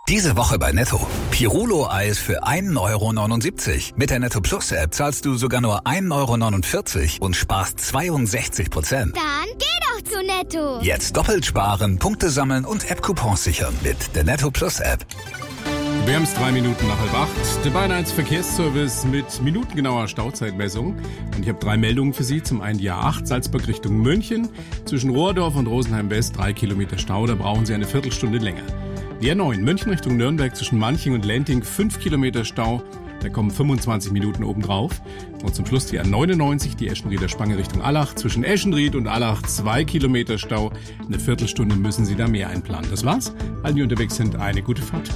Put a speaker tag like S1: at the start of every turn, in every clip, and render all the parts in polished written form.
S1: Diese Woche bei Netto. Pirulo-Eis für 1,79 €. Mit der Netto Plus App zahlst du sogar nur 1,49 € und sparst 62%.
S2: Dann geh doch zu Netto.
S1: Jetzt doppelt sparen, Punkte sammeln und App-Coupons sichern mit der Netto Plus App.
S3: Wir haben es 3 Minuten nach 7:30. Der Bayern 1 Verkehrsservice mit minutengenauer Stauzeitmessung. Und ich habe 3 Meldungen für Sie. Zum einen die A8 Salzburg Richtung München. Zwischen Rohrdorf und Rosenheim West 3 Kilometer Stau. Da brauchen Sie eine Viertelstunde länger. Die A9 München Richtung Nürnberg zwischen Manching und Lenting 5 Kilometer Stau. Da kommen 25 Minuten obendrauf. Und zum Schluss die A99, die Eschenrieder Spange Richtung Allach. Zwischen Eschenried und Allach 2 Kilometer Stau. Eine Viertelstunde müssen Sie da mehr einplanen. Das war's. Allen, die unterwegs sind, eine gute Fahrt.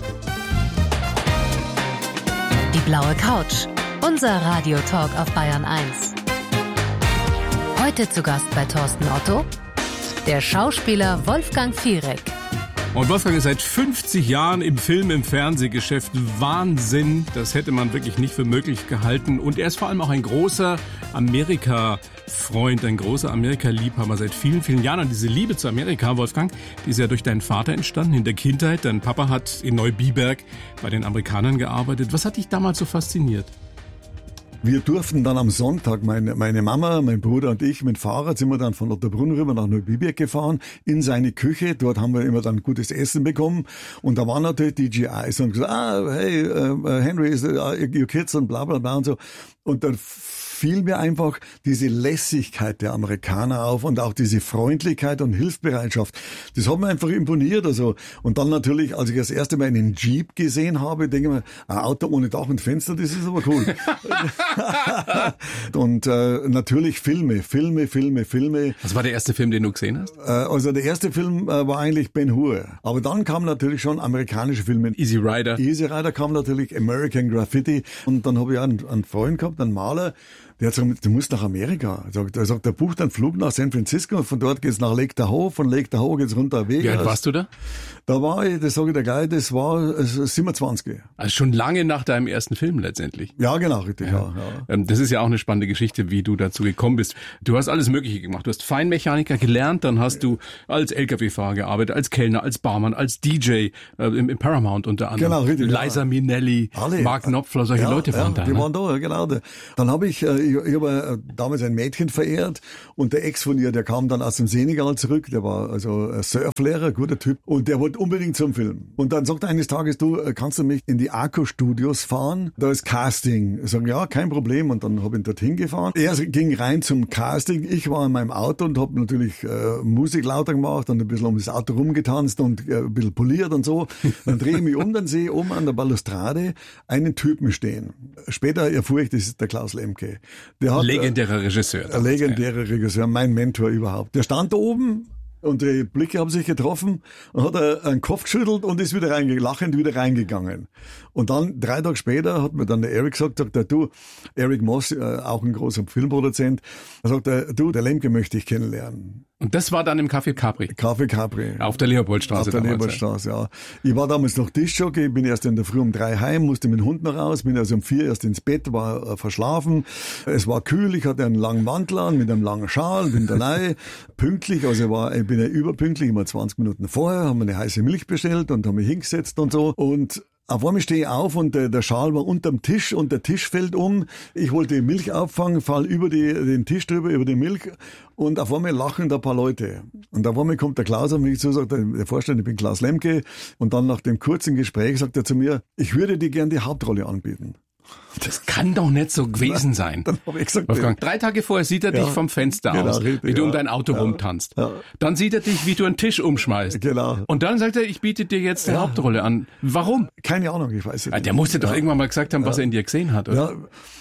S4: Die blaue Couch. Unser Radiotalk auf Bayern 1. Heute zu Gast bei Thorsten Otto, der Schauspieler Wolfgang Fierek.
S3: Und Wolfgang ist seit 50 Jahren im Film-, im Fernsehgeschäft. Wahnsinn, das hätte man wirklich nicht für möglich gehalten. Und er ist vor allem auch ein großer Amerika-Freund, ein großer Amerika-Liebhaber seit vielen, vielen Jahren. Und diese Liebe zu Amerika, Wolfgang, die ist ja durch deinen Vater entstanden in der Kindheit. Dein Papa hat in Neubiberg bei den Amerikanern gearbeitet. Was hat dich damals so fasziniert?
S5: Wir durften dann am Sonntag, meine Mama, mein Bruder und ich, mit dem Fahrrad sind wir dann von Otterbrunn rüber nach Neubiberg gefahren, in seine Küche. Dort haben wir immer dann gutes Essen bekommen. Und da waren natürlich die GIs und gesagt, hey, Henry, is your kids und bla bla bla und so. Und dann fiel mir einfach diese Lässigkeit der Amerikaner auf und auch diese Freundlichkeit und Hilfsbereitschaft. Das hat mir einfach imponiert. Also. Und dann natürlich, als ich das erste Mal einen Jeep gesehen habe, denke ich mir, ein Auto ohne Dach und Fenster, das ist aber cool. Und natürlich Filme.
S3: Was war der erste Film, den du gesehen hast?
S5: Also der erste Film war eigentlich Ben Hur. Aber dann kamen natürlich schon amerikanische Filme.
S3: Easy Rider.
S5: Easy Rider kam natürlich, American Graffiti. Und dann habe ich einen Freund gehabt, einen Maler, der hat gesagt, du musst nach Amerika. Er sagt, der bucht einen Flug nach San Francisco, von dort geht's nach Lake Tahoe, von Lake Tahoe geht's runter Vegas.
S3: Wie alt warst du da?
S5: Da war ich, das sage ich dir gleich, das war 27.
S3: Also schon lange nach deinem ersten Film letztendlich.
S5: Ja, genau, richtig, ja.
S3: Das ist ja auch eine spannende Geschichte, wie du dazu gekommen bist. Du hast alles Mögliche gemacht. Du hast Feinmechaniker gelernt, dann hast du als LKW-Fahrer gearbeitet, als Kellner, als Barmann, als DJ, im Paramount unter anderem.
S5: Genau, richtig.
S3: Liza Minnelli, Mark Knopfler, solche Leute waren da.
S5: Die waren da, genau. Dann habe ich habe damals ein Mädchen verehrt und der Ex von ihr, der kam dann aus dem Senegal zurück, der war also Surflehrer, guter Typ und der wollte unbedingt zum Film. Und dann sagt er eines Tages, du, kannst du mich in die Arco-Studios fahren? Da ist Casting. Ich sage, ja, kein Problem. Und dann habe ich ihn dorthin gefahren. Er ging rein zum Casting, ich war in meinem Auto und habe natürlich Musik lauter gemacht und ein bisschen um das Auto rumgetanzt und ein bisschen poliert und so. Dann drehe ich mich um, dann sehe ich oben an der Balustrade einen Typen stehen. Später erfuhr ich, das ist der Klaus Lemke. Der hat,
S3: legendärer Regisseur.
S5: Legendärer Regisseur, mein Mentor überhaupt. Der stand da oben und die Blicke haben sich getroffen und hat einen Kopf geschüttelt und ist wieder lachend wieder reingegangen. Und dann 3 Tage später hat mir dann der Eric gesagt, du, Eric Moss, auch ein großer Filmproduzent, er sagt, du, der Lemke möchte ich kennenlernen.
S3: Und das war dann im Café Capri?
S5: Café Capri.
S3: Auf der Leopoldstraße.
S5: Auf der Leopoldstraße, ja. Ich war damals noch Tischjockey, bin erst in der Früh um 3 heim, musste mit dem Hund noch raus, bin also um 4 erst ins Bett, war verschlafen. Es war kühl, ich hatte einen langen Mantel an, mit einem langen Schal, bin da rein, pünktlich, also ich bin ja überpünktlich, immer 20 Minuten vorher, haben wir eine heiße Milch bestellt und haben mich hingesetzt und so und auf einmal stehe ich auf und der Schal war unterm Tisch und der Tisch fällt um. Ich wollte die Milch auffangen, fall über den Tisch drüber, über die Milch und auf einmal lachen da ein paar Leute. Und auf einmal kommt der Klaus auf mich zu, sagt der Vorstand, ich bin Klaus Lemke. Und dann nach dem kurzen Gespräch sagt er zu mir, ich würde dir gern die Hauptrolle anbieten.
S3: Das kann doch nicht so gewesen sein.
S5: Dann habe ich gesagt,
S3: Wolfgang, 3 Tage vorher sieht er dich vom Fenster aus, richtig, wie du um dein Auto rumtanzt. Ja. Dann sieht er dich, wie du einen Tisch umschmeißt.
S5: Genau.
S3: Und dann sagt er, ich biete dir jetzt die Hauptrolle an. Warum?
S5: Keine Ahnung, ich weiß es nicht.
S3: Der musste doch irgendwann mal gesagt haben, was er in dir gesehen hat, oder?
S5: Ja,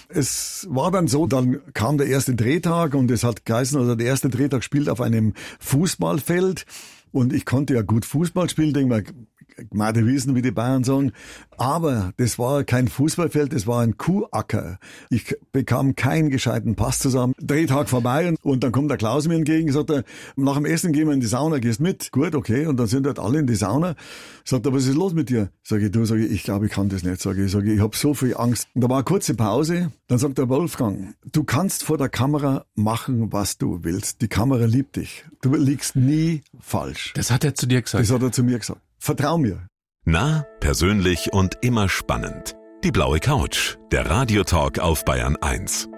S5: es war dann so, dann kam der erste Drehtag und es hat geheißen, also der erste Drehtag spielt auf einem Fußballfeld und ich konnte ja gut Fußball spielen, denke mal, Gmade Wiesen, wie die Bayern sagen. Aber das war kein Fußballfeld, das war ein Kuhacker. Ich bekam keinen gescheiten Pass zusammen. Drehtag vorbei und dann kommt der Klaus mir entgegen, sagt er, nach dem Essen gehen wir in die Sauna, gehst mit? Gut, okay. Und dann sind halt alle in die Sauna. Sagt er, was ist los mit dir? Sag ich, ich glaube, ich kann das nicht. Sag ich, habe so viel Angst. Und da war eine kurze Pause. Dann sagt der Wolfgang, du kannst vor der Kamera machen, was du willst. Die Kamera liebt dich. Du liegst nie falsch.
S3: Das hat er zu dir gesagt?
S5: Das hat er zu mir gesagt. Vertrau mir.
S6: Nah, persönlich und immer spannend. Die blaue Couch, der Radiotalk auf Bayern 1.